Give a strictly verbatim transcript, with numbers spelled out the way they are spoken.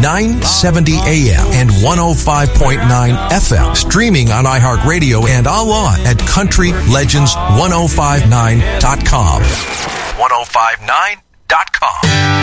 nine seventy A M and one oh five point nine F M. Streaming on iHeartRadio and online at country legends ten fifty-nine dot com. ten fifty-nine dot com.